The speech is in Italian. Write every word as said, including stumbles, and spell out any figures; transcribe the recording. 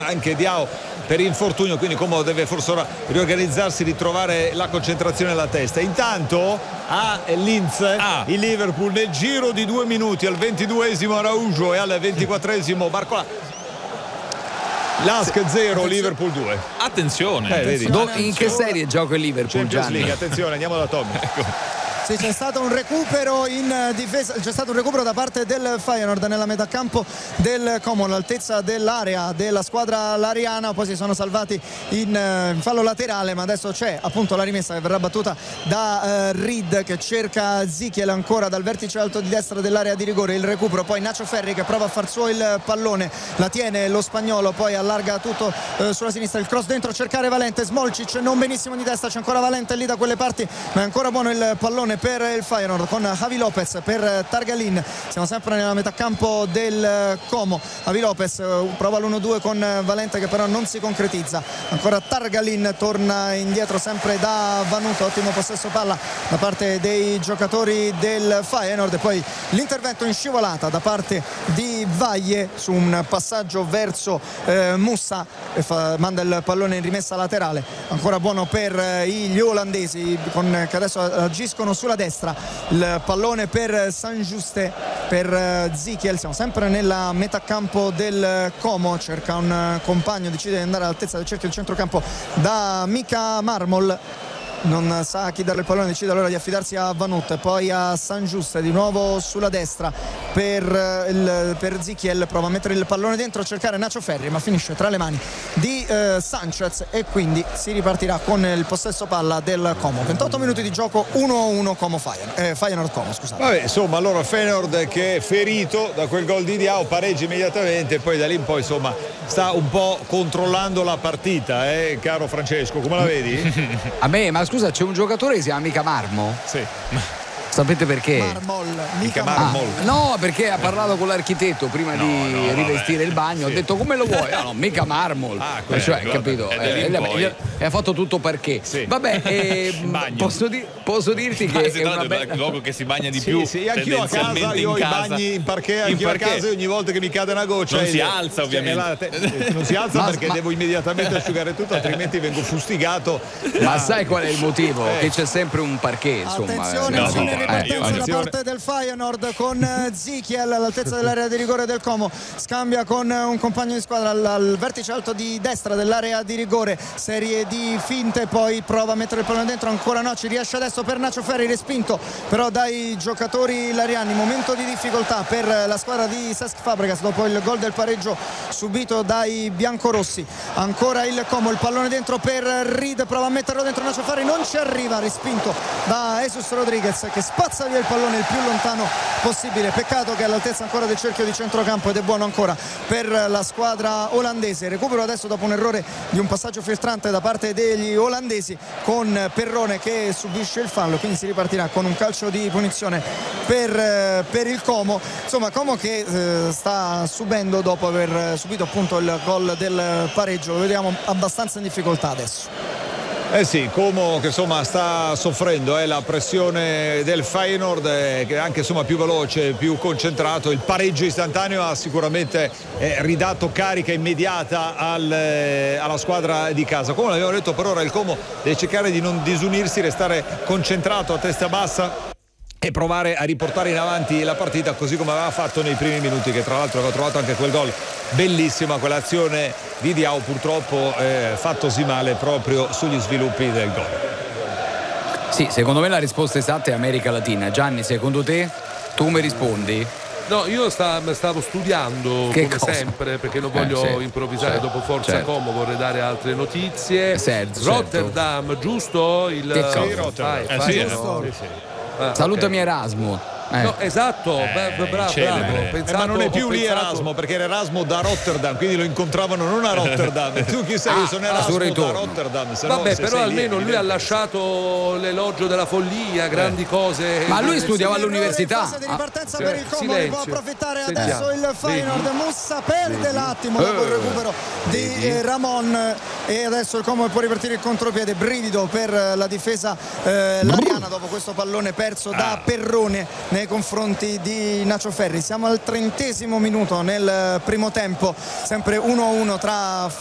anche Diao per infortunio, quindi Como deve forse ora riorganizzarsi, ritrovare la concentrazione alla testa. Intanto a Linz ah. il Liverpool nel giro di due minuti, al ventiduesimo Araujo e al ventiquattresimo Barcola. Lask zero, Liverpool due. Attenzione, eh, vedi. Do, in che serie gioca il Liverpool? Champions League, attenzione, andiamo da Tommy. Ecco. Sì, c'è stato un recupero in difesa, c'è stato un recupero da parte del Feyenoord nella metà campo del Como, all'altezza dell'area della squadra lariana, poi si sono salvati in, in fallo laterale, ma adesso c'è appunto la rimessa che verrà battuta da uh, Reed, che cerca Zikiel ancora dal vertice alto di destra dell'area di rigore, il recupero, poi Nacho Ferri che prova a far suo il pallone, la tiene lo spagnolo, poi allarga tutto uh, sulla sinistra, il cross dentro a cercare Valente, Smolcic non benissimo di testa, c'è ancora Valente lì da quelle parti, ma è ancora buono il pallone per il Feyenoord con Javi Lopez per Targalin. Siamo sempre nella metà campo del Como. Javi Lopez prova l'uno due con Valente che però non si concretizza. Ancora Targalin torna indietro sempre da Vanuto, ottimo possesso palla da parte dei giocatori del Feyenoord, e poi l'intervento in scivolata da parte di Vaglie su un passaggio verso eh, Mussa, e fa, manda il pallone in rimessa laterale, ancora buono per eh, gli olandesi con, che adesso agiscono sulla destra. Il pallone per San Juste, per Zikiel. Siamo sempre nella metà campo del Como, cerca un compagno, decide di andare all'altezza del cerchio del centrocampo da Mika Marmol, non sa a chi dare il pallone, decide allora di affidarsi a Vanut, poi a San Juste, di nuovo sulla destra per, il, per Zikiel, prova a mettere il pallone dentro, a cercare Nacho Ferri, ma finisce tra le mani di eh, Sanchez, e quindi si ripartirà con il possesso palla del Como. ventotto minuti di gioco, uno a uno Como Feyenoord, eh, Feyenoord Como, scusate. Vabbè, insomma, allora Feyenoord che è ferito da quel gol di Diao, pareggia immediatamente, e poi da lì in poi insomma sta un po' controllando la partita, eh, caro Francesco, come la vedi? A me, ma scusa, c'è un giocatore che si chiama Mica Marmo? Sì. Sapete perché? Marmol, mica Marmol. Ah, no, perché ha parlato con l'architetto prima no, di no, rivestire il bagno, sì. ha detto come lo vuoi? Ah no, mica Marmol. Ah, cioè, quello, capito? E Eh, eh, ha fatto tutto perché. Sì. Vabbè, eh, posso, di- posso dirti che è una be- il luogo che si bagna di più. Sì, sì, anch'io a casa, io ho i bagni in parquet, anch'io a casa, e ogni volta che mi cade una goccia non è, si alza, ovviamente. Te- non si alza ma, perché ma, devo immediatamente asciugare tutto, altrimenti vengo fustigato. Ma ah, sai qual è il motivo? Eh. Che c'è sempre un parquet, insomma. Attenzione, eh, no, azione no, in ripartenza eh, da attenzione. parte del Feyenoord con Zikiel all'altezza dell'area di rigore del Como, scambia con un compagno di squadra al, al vertice alto di destra dell'area di rigore, serie di finte, poi prova a mettere il pallone dentro, ancora no, ci riesce adesso per Nacho Ferri, respinto però dai giocatori lariani, momento di difficoltà per la squadra di Cesc Fabregas dopo il gol del pareggio subito dai biancorossi. Ancora il Como, il pallone dentro per Reed, prova a metterlo dentro Nacho Ferri, non ci arriva, respinto da Jesus Rodriguez che spazza via il pallone il più lontano possibile. Peccato che è all'altezza ancora del cerchio di centrocampo, ed è buono ancora per la squadra olandese. Recupero adesso dopo un errore di un passaggio filtrante da parte degli olandesi, con Perrone che subisce il fallo, quindi si ripartirà con un calcio di punizione per, per il Como. Insomma, Como che eh, sta subendo dopo aver subito appunto il gol del pareggio, lo vediamo abbastanza in difficoltà adesso. Eh sì, Como che insomma sta soffrendo eh, la pressione del Feyenoord, eh, che è anche insomma più veloce, più concentrato. Il pareggio istantaneo ha sicuramente eh, ridato carica immediata al, eh, alla squadra di casa. Come l'abbiamo detto, per ora il Como deve cercare di non disunirsi, restare concentrato a testa bassa e provare a riportare in avanti la partita, così come aveva fatto nei primi minuti, che tra l'altro aveva trovato anche quel gol bellissimo, quell'azione di Diao, purtroppo eh, fattosi male proprio sugli sviluppi del gol. Sì, secondo me la risposta esatta è America Latina. Gianni, secondo te? Tu mi rispondi? No, io sta, stavo studiando che come cosa? sempre, perché non voglio eh, sì, improvvisare certo, dopo Forza certo. Como, vorrei dare altre notizie. Certo, Rotterdam, certo. Giusto? Il, che cosa? Sì, Rotterdam. Vai, Eh, vai, sì, no? Sì, sì. Ah, Salutami okay. Erasmo. Eh. No, esatto, Eh, beh, bravo, celebre. bravo. Eh, Pensato, ma non è più ho lì pensato... Erasmo, perché era Erasmo da Rotterdam, quindi lo incontravano non a Rotterdam. Tu chi sei? Ah, Io sono sul Erasmo da ritorno. Rotterdam. Se no, Vabbè, se però sei lì, almeno lui ha evidente. lasciato l'elogio della follia, grandi cose. Ma lui Eh, studiava sì. all'università. In fase di ripartenza Ah, per il Como, ne può silenzio. approfittare Sentiamo. adesso il Feyenoord. Vedi? Mussa perde Vedi? l'attimo dopo il recupero di Vedi? eh, Ramon, e adesso il Como può ripartire il contropiede, brivido per la difesa eh, lariana dopo questo pallone perso da Perrone nei confronti di Nacio Ferri. Siamo al trentesimo minuto nel primo tempo, sempre uno a uno tra